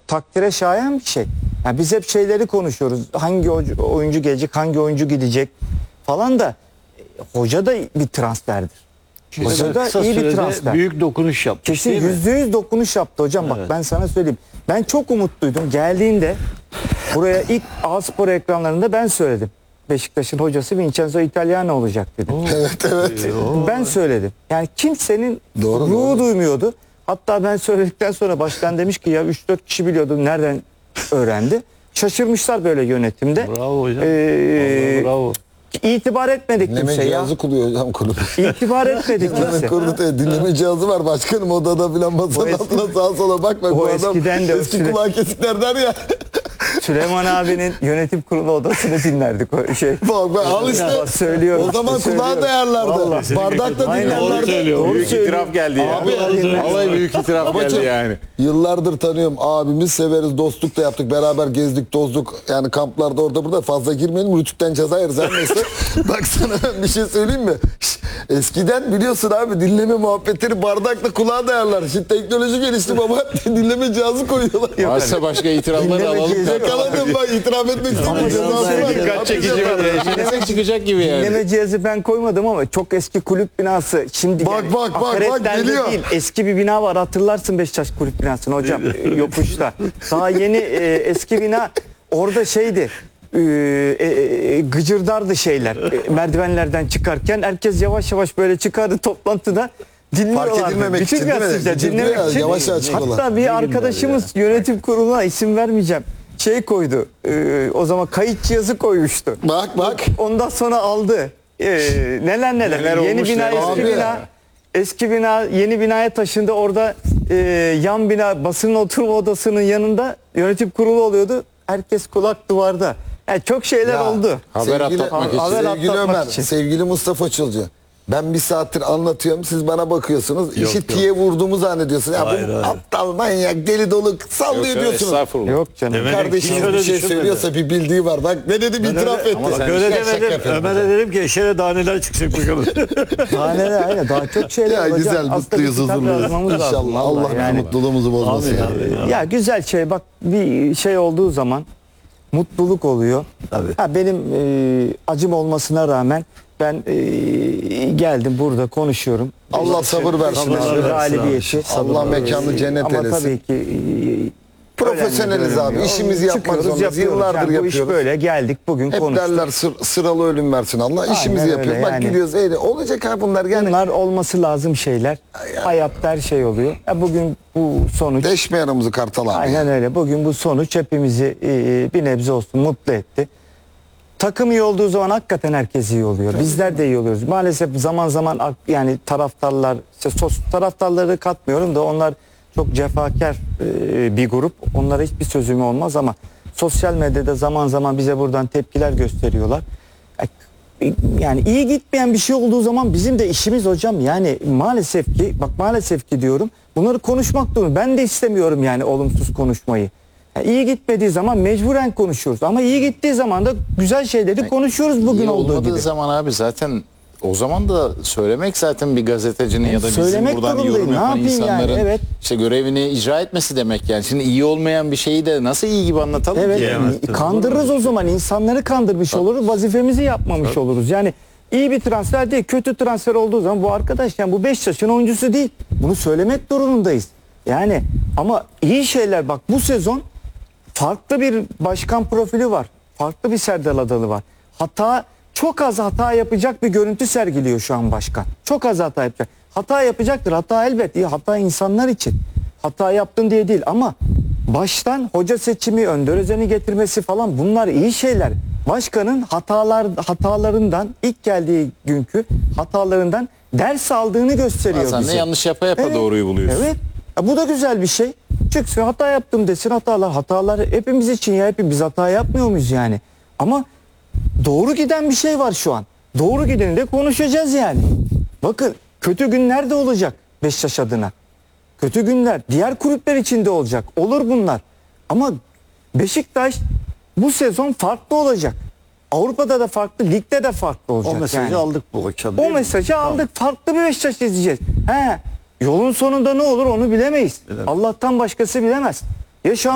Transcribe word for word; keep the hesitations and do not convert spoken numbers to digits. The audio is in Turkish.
takdire şayan bir şey. Yani biz hep şeyleri konuşuyoruz. Hangi oyuncu gelecek, hangi oyuncu gidecek falan da e, hoca da bir transferdir. Hoca da Kısa iyi bir sürede transfer. büyük dokunuş yapmış. Kesin değil mi? yüzde yüz dokunuş yaptı hocam. Evet. Bak ben sana söyleyeyim. Ben çok umutluydum. Geldiğinde buraya ilk A-Spor ekranlarında ben söyledim. Beşiktaş'ın hocası Vincenzo Italiano olacak dedim. Evet evet. Ben söyledim. Yani kimsenin Doğru, ruhu doğru. duymuyordu. Hatta ben söyledikten sonra başkan demiş ki ya üç dört kişi biliyordu. Nereden öğrendi? Şaşırmışlar böyle yönetimde. Bravo hocam. Ee, Vallahi bravo. İtibar etmedik Dinleme kimse ya. cihazı kuruyor hocam kulüp. İtibar etmedik kimse. Kurdu, dinleme cihazı var başkanım odada filan masanın eski- altına sağa sola bakma. o Bu adam eskiden de o eski süre- kulağı kesikler der ya. Süleyman abinin yönetim kurulu odasını dinlerdik o şey. Bak bak al işte. Ya, söylüyorum. O zaman Söylüyorum. kulağa dayarlardı. Vallahi. Bardak da Aynen. Doğru dinlerlerdi. söylüyor. Doğru Büyük söylüyor. itiraf geldi ya. Abi, Vallahi büyük itiraf geldi Babacım, yani. yıllardır tanıyorum. Abimiz severiz. Dostluk da yaptık. Beraber gezdik, tozduk. Yani kamplarda orada burada fazla girmeyelim. Rütük'ten ceza yeriz. Her neyse. Bak sana ben bir şey söyleyeyim mi? Şş, eskiden biliyorsun abi dinleme muhabbetleri bardakla kulağa dayarlar. Şimdi teknoloji gelişti baba. Dinleme cihazı koyuyorlar. Varsa başka itirafları Dinleme alalım. cihazı- Yakaladım bak itiraf etmek istemiyorum. Cezası var. Dikkat çekici bir dinlemek çıkacak gibi yani. Dinleme cihazı ben koymadım ama çok eski kulüp binası. Şimdi Bak, yani bak, bak, bak, Akaretler'de geliyor. değil, eski bir bina var, hatırlarsın Beşiktaş kulüp binasını hocam e, yokuşta. Daha yeni e, eski bina orada şeydi. E, e, e, gıcırdardı şeyler. E, merdivenlerden çıkarken herkes yavaş yavaş böyle çıkardı toplantıda. Dinliyorlardı. Fark edilmemek Bütün için değil mi? gazeteciler Gıcırdı dinlemek ya, için. yavaş yavaş çıkıyorlar. Hatta bir arkadaşımız yönetim kuruluna isim vermeyeceğim. Şey koydu. E, o zaman kayıt cihazı koymuştu. Bak bak. Ondan sonra aldı. Ee, neler neler. Neler yeni olmuş bina, neler. eski Abi. bina. Eski bina yeni binaya taşındı. Orada e, yan bina basının oturma odasının yanında yönetim kurulu oluyordu. Herkes kulak duvarda. Yani çok şeyler Ya, oldu. Haber sevgili, atlatmak için. Haber sevgili atlatmak Ömer, için. sevgili Mustafa Çılcı. Ben bir saattir anlatıyorum, siz bana bakıyorsunuz. İşi yok. tiye vurduğumu zannediyorsunuz. Ya Hayır, bu hayır. aptal, manyak, deli dolu sallıyor Yok, diyorsunuz. estağfurullah. Yok canım. Demek- Kardeşiniz Şöyle bir şey düşünmedi. söylüyorsa bir bildiği var. Bak ne dedim itiraf etti. Bak sen öyle şaka demedim. yapıyorsun. Ömer'e dedim ki eşere daha neler çıkacak bakalım. Daha neler aynen daha çok şeyler Ya olacak. güzel, Aslında mutluyuz, bir kitap huzurluyuz. yazmamız lazım İnşallah Allah vallahi bir yani. mutluluğumuzu bozmasın. Abi, ya. abi. Ya güzel şey bak bir şey olduğu zaman mutluluk oluyor. Tabii. Ha, benim e, acım olmasına rağmen ben e, geldim burada konuşuyorum. Allah sabır versin Allah abi. versin Galibiyeti. Allah mekanı cennet Ama eylesin. tabii ki e, Profesyoneliz önemli abi. görünmüyor. İşimizi yapmak Çıkıyoruz, zorundayız. yapıyoruz. Yıllardır Yani bu yapıyoruz. iş böyle geldik bugün Hep konuştuk. derler sır- sıralı ölüm versin Allah. İşimizi öyle yapıyoruz. Bak yani. gidiyoruz. Eyle. Olacak abi bunlar. Yani Bunlar olması lazım şeyler. Hayatta her şey oluyor. Ya bugün bu sonuç deşme yaramızı Kartal abi. aynen öyle. Bugün bu sonuç hepimizi e, bir nebze olsun mutlu etti. Takım iyi olduğu zaman hakikaten herkes iyi oluyor. Bizler de iyi oluyoruz. Maalesef zaman zaman ak- yani taraftarlar, işte sos, taraftarları katmıyorum da onlar çok cefakar e, bir grup. Onlara hiçbir sözüm olmaz ama sosyal medyada zaman zaman bize buradan tepkiler gösteriyorlar. E, Yani iyi gitmeyen bir şey olduğu zaman bizim de işimiz hocam. Yani maalesef ki bak maalesef ki diyorum bunları konuşmak durumunda. Ben de istemiyorum yani olumsuz konuşmayı. Ya iyi gitmediği zaman mecburen konuşuyoruz. Ama iyi gittiği zaman da güzel şeyleri konuşuyoruz bugün İyi olduğu olmadığı gibi. zaman abi zaten o zaman da söylemek zaten bir gazetecinin ya da bizim söylemek buradan durumundayım. yorum Ne yapan yapayım yani? insanların Evet. işte görevini icra etmesi demek yani. Şimdi iyi olmayan bir şeyi de nasıl iyi gibi anlatalım Evet, ki? Diyemez. kandırırız o zaman. İnsanları kandırmış oluruz. Vazifemizi yapmamış oluruz. Yani iyi bir transfer değil, kötü transfer olduğu zaman bu arkadaş yani bu Beşiktaş'ın oyuncusu değil. Bunu söylemek durumundayız. Yani ama iyi şeyler bak bu sezon farklı bir başkan profili var. Farklı bir Serdar Adalı var. Hata çok az hata yapacak bir görüntü sergiliyor şu an başkan. Çok az hata yapacak. Hata yapacaktır. Hata elbet. İyi, hata insanlar için. Hata yaptın diye değil ama baştan hoca seçimi, Önder Özen'i getirmesi falan bunlar iyi şeyler. Başkanın hatalar hatalarından ilk geldiği günkü hatalarından ders aldığını gösteriyor Bazen bize. de yanlış yapa yapa doğruyu buluyorsun. Evet. Ya bu da güzel bir şey. Çıksın hata yaptım desin hatalar. Hatalar hepimiz için ya hepimiz hata yapmıyor muyuz yani? Ama doğru giden bir şey var şu an. Doğru gideni de konuşacağız yani. Bakın kötü günler de olacak Beşiktaş adına. Kötü günler diğer kulüpler için de olacak. Olur bunlar. Ama Beşiktaş bu sezon farklı olacak. Avrupa'da da farklı, ligde de farklı olacak. O mesajı yani. aldık bu akşam. O değil mi? mesajı aldık. Farklı bir Beşiktaş izleyeceğiz. He, yolun sonunda ne olur onu bilemeyiz. Allah'tan başkası bilemez. Ya şu an